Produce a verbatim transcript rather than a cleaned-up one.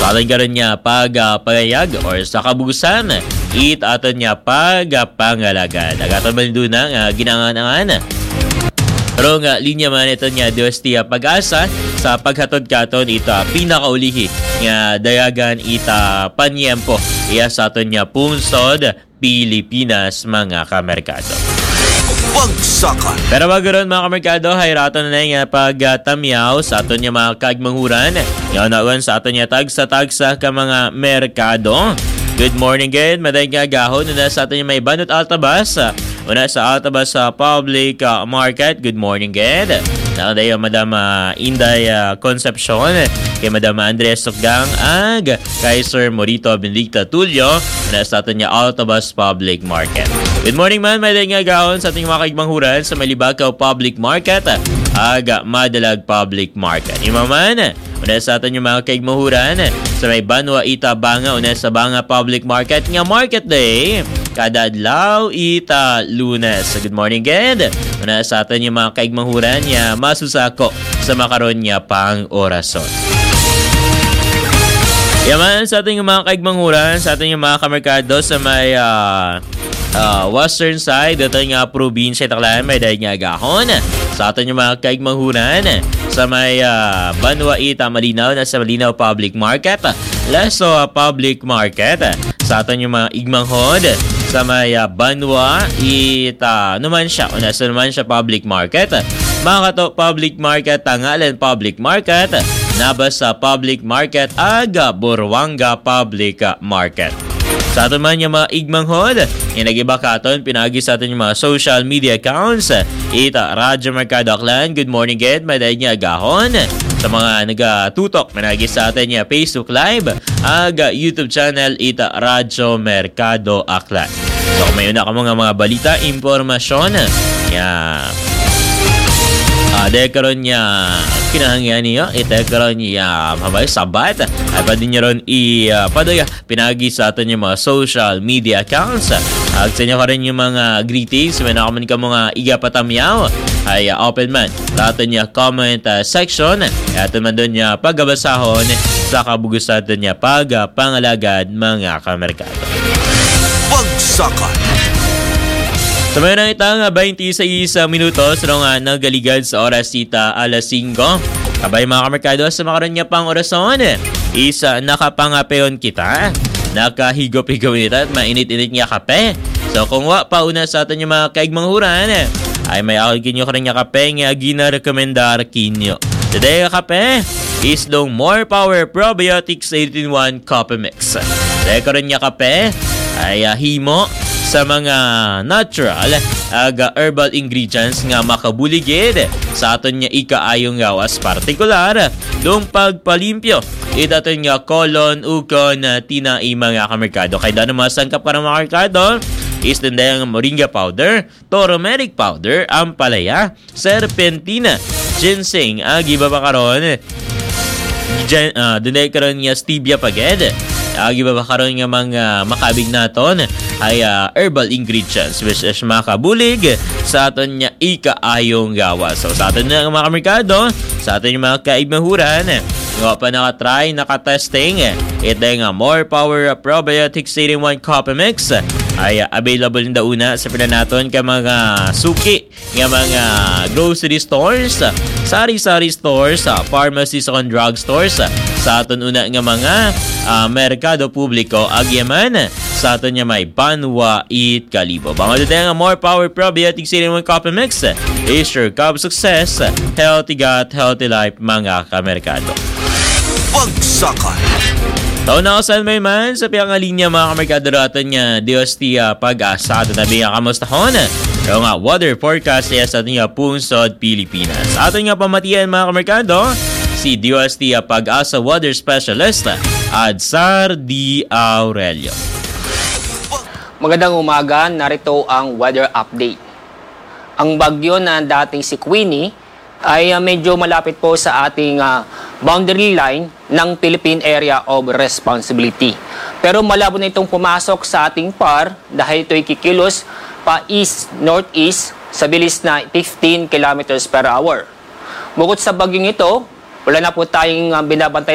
Aton karon niya pagpayag or sa kabugusan, it aton niya pagpangalagad. Agaton man doon nga ginangan-angan. Pero nga, linya man ito niya, Diyos tiya pag-asa sa paghatod katon ita pinakaulihi nga dayagan ita panyempo iya sa aton niya pungsod Pilipinas mga kamerkado. Bagsakan. Pero bago ron mga kamerkado, hayraton na nga pagtamyaw sa aton niya mga kagmanghuran. Ngayon nawan sa aton niya tagsa-tagsa ka mga merkado. Good morning again, maday nga gahon na sa aton niya may Banot Altabas. Una sa Altabas sa Public uh, Market. Good morning, Ged. Nakadayo, Madam uh, Inday uh, Concepcion. Kay Madam Andres Suggang Ag. Kay Sir Morito Benedicta Tulio. Una sa atin niya Altabas Public Market. Good morning, man. May nga gahon sa ating mga kaigmanghuran sa Malibakaw Public Market. Ag Madalag Public Market. Imaman, una sa atin yung mga kaigmanghuran sa may Banwa Ita Banga. Una sa Banga Public Market nga Market Day. Kada adlaw ita Lunes. Good morning, Ged. Una sa atin yung mga kaigmanghuran niya masusako sa makaron niya pang orason. Yaman sa ating yung mga kaigmanghuran, sa ating yung mga kamerkado sa may uh, uh, western side, ito nga probinsya Tacloban, may dahil nga gahon. Sa atin yung mga kaigmanghuran sa may uh, Banwa Ita Malinaw na sa Malinaw Public Market. Leso uh, Public Market. Sa atin yung mga igmanghod sa may uh, Banwa Ita naman siya o nasa naman siya Public Market. Makato Public Market, Tangalan Public Market, Nabas sa Public Market, Aga Burwanga Public Market. Sa atin man yung mga igmanghod, yung nag-iba katon, pinagi sa atin yung mga social media accounts. Ita Radyo Mercado Aklan, good morning Ged, may dahil niya gahon. Sa mga nagatutok, managi sa atin niya Facebook Live, aga YouTube channel, Ita Radyo Mercado Aklan. So kung mayroon na ka mga mga balita, impormasyon, yeah. Uh, dahil karon niya kinahangyan niya, ito karon niya mabay sabat. Ay pa din niya ron i-padaya uh, pinagi sa atin yung mga social media accounts. At sa inyo ka rin yung mga greetings. May nakaman ka mga igapatamyaw. Ay uh, open man. Sa atin niya comment uh, section. At man doon niya paggabasahon sa kabugusan niya pagpangalagad mga kamerkado. Bagsakan. Sa so, mga itang twenty-six minutos na nga nagaligad sa oras sita alas singko. Kabay mga kamerkado sa makaroon niya pang orason. Isa nakapangapeon kita. Nakahigop-higop nita at mainit-init niya kape. So kung wa pauna sa atin yung mga kaigmanghuran, ay may akal kinyo ka rin niya kape nga gina-rekomendar kinyo. Today kape is long More Power Probiotics eighteen one Coffee Mix. Today ka rin niya kape ay uh, himo sa mga natural aga herbal ingredients nga makabuligid sa aton nga ikaayong gawas partikular dong pagpalimpyo itaton nga colon ukon tinai mga kamerkado kay dano masangkap ka ng mga kamerkado is dendayang moringa powder, turmeric powder, ampalaya, serpentina, ginseng agi ba karon Gen, uh, dunay karon nga stevia paged agi ba karon nga mga makabig naton ay uh, herbal ingredients which is makabulig sa aton niya ikaayong gawas. So sa aton nga mga kamerkado, sa aton yung mga kaigmahuran, nga pa nakatry, nakatesting, ito nga More Power Probiotics eighteen one Coffee Mix ay uh, available na una sa pinanaton ka mga suki, nga mga grocery stores, sari-sari stores, pharmacies on drug stores, sa aton una nga mga uh, merkado publiko agyaman sa aton niya may Banwa It Kalibo. Bango dito nga More Power Probiotics eighteen one Coffee Mix is your cup of success, healthy gut, healthy life mga kamerkado. Bagsakan. Taon na ako saan may man sa piyang linya mga kamerkado raton niya Diyos tiya pag-asa at nabi nga kamustahon. Pero nga weather forecast niya sa ating pungsod Pilipinas. Aton nga pamatian mga kamerkado, si Diyos tiya pag-asa weather specialist Adsar D. Aurelio. Magandang umaga, narito ang weather update. Ang bagyo na dating si Queenie ay uh, medyo malapit po sa ating uh, boundary line ng Philippine Area of Responsibility. Pero malabo na itong pumasok sa ating P A R dahil ito'y kikilos pa east-northeast sa bilis na fifteen kilometers per hour. Bukod sa bagyong ito, wala na po tayong uh, binabantay